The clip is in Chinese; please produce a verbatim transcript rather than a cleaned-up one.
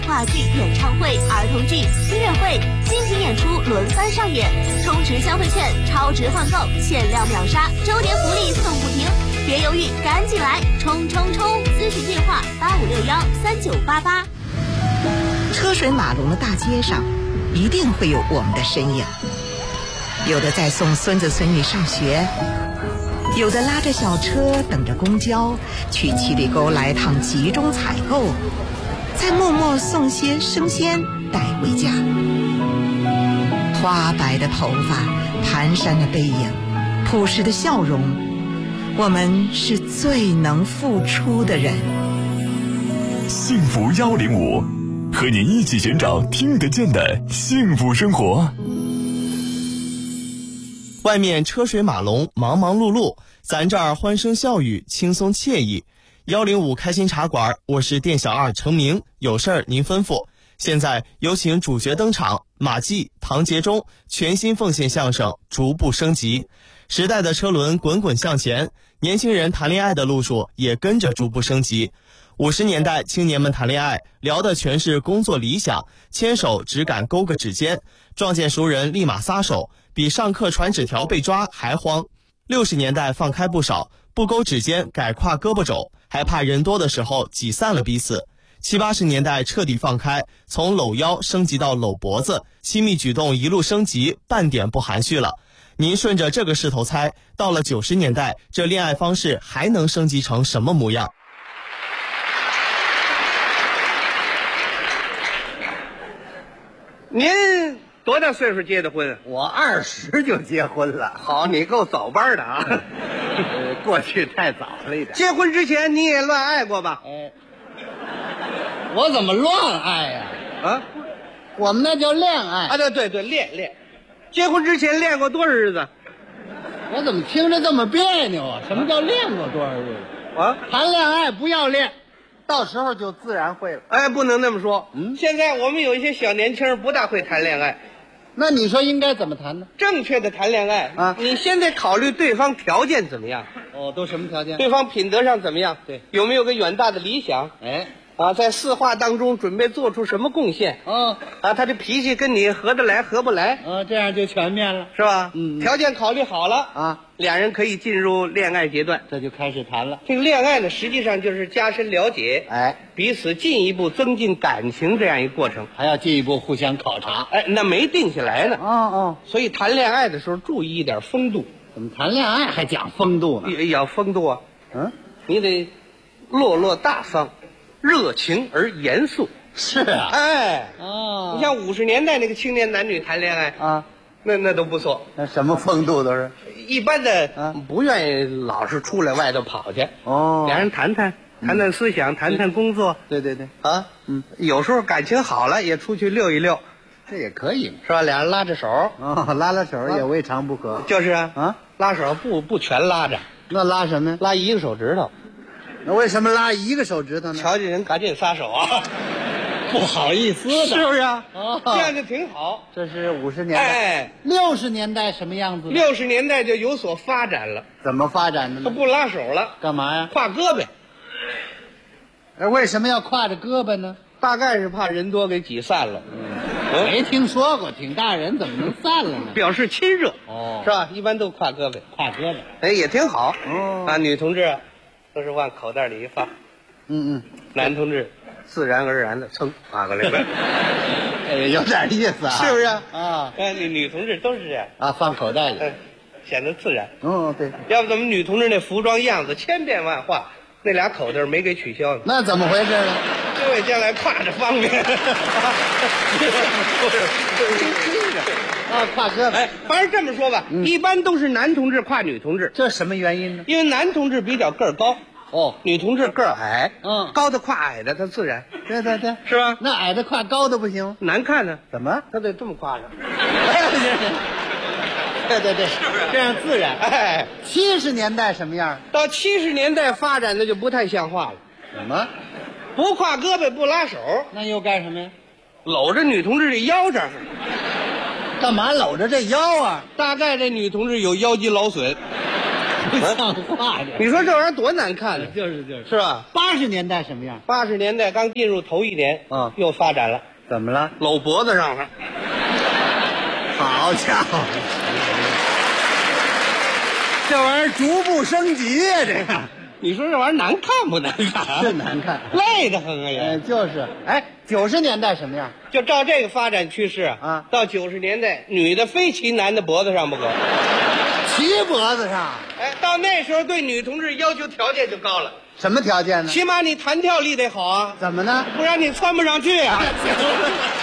话剧、演唱会、儿童剧、音乐会，精品演出轮番上演，充值消费券，超值换购，限量秒杀，周年福利送不停，别犹豫，赶紧来，冲冲冲！咨询电话八五六幺三九八八。 车水马龙的大街上，一定会有我们的身影。有的在送孙子孙女上学，有的拉着小车等着公交，去七里沟来趟集中采购，再默默送些生鲜带回家。花白的头发，蹒跚的背影，朴实的笑容，我们是最能付出的人。 幸福幺零五，和您一起寻找听得见的幸福生活。 外面车水马龙，忙忙碌碌，咱这儿欢声笑语，轻松惬意。幺零五开心茶馆，我是店小二程明，有事儿您吩咐。现在有请主角登场，马季、唐杰忠全新奉献相声，逐步升级。时代的车轮滚滚向前，年轻人谈恋爱的路数也跟着逐步升级。五十年代青年们谈恋爱，聊的全是工作理想，牵手只敢勾个指尖，撞见熟人立马撒手，比上课传纸条被抓还慌。六十年代放开不少，不勾指尖改挎胳膊肘，还怕人多的时候挤散了彼此。七八十年代彻底放开，从搂腰升级到搂脖子，亲密举动一路升级，半点不含蓄了。您顺着这个势头猜，到了九十年代，这恋爱方式还能升级成什么模样？ 您多大岁数结的婚？ 我二十就结婚了。 好，你够早班的啊！ 呃，过去太早了一点。 结婚之前你也乱爱过吧？ 哎，我怎么乱爱呀？ 啊， 我们那叫恋爱啊！对对对，恋恋。结婚之前恋过多少日子？ 我怎么听着这么别扭啊？什么叫恋过多少日子？ 啊， 谈恋爱不要恋，到时候就自然会了。 哎，不能那么说。 嗯， 现在我们有一些小年轻不大会谈恋爱。 那你说应该怎么谈呢？ 正确的谈恋爱啊， 你先得考虑对方条件怎么样。 哦，都什么条件？ 对方品德上怎么样？ 对， 有没有个远大的理想？ 哎， 啊，在四化当中准备做出什么贡献？ 哦， 啊，他的脾气跟你合得来合不来？ 啊，这样就全面了， 是吧？ 嗯， 条件考虑好了啊， 两人可以进入恋爱阶段， 这就开始谈了。 这个恋爱呢，实际上就是加深了解， 哎， 彼此进一步增进感情这样一个过程， 还要进一步互相考察。 哎，那没定下来呢。 哦哦， 所以谈恋爱的时候注意一点风度。 怎么谈恋爱还讲风度呢？ 也要风度啊， 嗯， 你得落落大方，热情而严肃。 是啊， 哎， 哦， 你像五十年代那个青年男女谈恋爱啊， 那那都不错。 那什么风度都是一般的啊， 不愿意老是出来外头跑去。 哦， 两人谈谈，谈谈思想，谈谈工作。 对对对， 啊， 嗯， 有时候感情好了也出去溜一溜， 这也可以是吧？俩人拉着手， 哦，拉拉手也未尝不可。 就是啊， 啊， 拉手不不全拉着， 那拉什么呀？ 拉一个手指头。 那为什么拉一个手指头呢？ 瞧见人赶紧撒手啊！ 不好意思的， 是不是啊？ 哦， 这样就挺好。 这是五十年代， 哎， 六十年代什么样子？ 六十年代就有所发展了， 怎么发展的呢？ 他不拉手了， 干嘛呀？ 挎胳膊。 呃，为什么要挎着胳膊呢？ 大概是怕人多给挤散了。嗯， 没听说过，挺大人怎么能散了呢？ 表示亲热哦， 是吧？一般都挎胳膊， 挎胳膊， 哎，也挺好。 哦啊，女同志啊都是往口袋里一放， 嗯嗯， 男同志自然而然的噌挎过来了， 哎，有点意思啊， 是不是？ 啊， 哎，女女同志都是这样啊，放口袋里， 嗯，显得自然。 哦，对， 要不咱们女同志那服装样子千变万化，那俩口袋没给取消呢。 那怎么回事呢？ 因为将来挎着方便。 啊，挎胳膊， 哎，反正这么说吧， 嗯一般都是男同志挎女同志， 这什么原因呢？ 因为男同志比较个儿高， 哦， 女同志个儿矮， 嗯高的挎矮的，他自然对对对， 是吧？ 那矮的挎高的不行， 难看呢， 怎么？ 他得这么挎着。 对对对， 是不是这样自然？ 哎， 七十年代什么样？ 到七十年代发展的就不太像话了， 什么？ 不挎胳膊不拉手， 那又干什么呀？ 搂着女同志的腰这儿， 干嘛搂着这腰啊？ 大概这女同志有腰肌劳损。 不像话这。 你说这玩意儿多难看呢？ 就是就是， 是吧？ 八十年代什么样？ 八十年代刚进入头一年， 啊又发展了， 怎么了？ 搂脖子上了。 好家伙，这玩意儿逐步升级呀、啊，这个你说这玩意儿难看不难看？ 是难看， 累得很啊也。 哎，就是，哎，九十年代什么样？ 就照这个发展趋势啊， 到九十年代，女的非骑男的脖子上不可。 骑脖子上？ 哎，到那时候对女同志要求条件就高了。 什么条件呢？ 起码你弹跳力得好啊， 怎么呢？ 不然你窜不上去啊。